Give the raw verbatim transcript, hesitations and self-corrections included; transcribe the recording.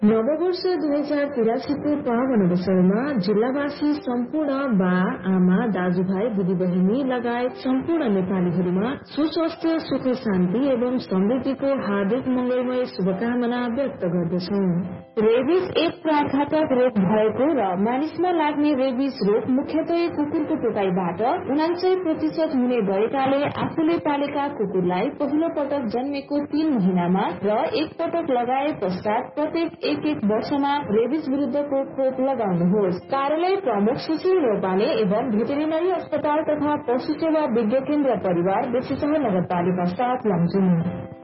नववर्ष दुई हजार तिरासीको पावन अवसरमा जिल्लावासी सम्पूर्ण बा आमा दाजुभाइ दिदीबहिनी लगायत सम्पूर्ण नेपालीहरूमा सुस्वास्थ्य सुख शान्ति एवं समृद्धिको हार्दिक मंगलमय शुभकामना व्यक्त गर्दछौ। रेबिस एक प्राणघातक रोग भएको र मानिसमा लाग्ने रेबिस रोग मुख्यतः कुकुरको टोकाइबाट उनान्सय प्रतिशत हुने भएकाले आफूले पालेका कुकुरलाई पहिलो पटक जन्मेको तीन महिनामा र एक पटक लगाए पश्चात प्रत्येक एक एक वर्षमा रेबिस विरुद्धको खोप लगाउनुहोस्। कार्यालय प्रमुख सुशील रोपाले एवं भेटेरिनरी अस्पताल तथा पशु सेवा विज्ञ केन्द्र परिवार बेसीसह नगरपालिका साथ लमजुङ।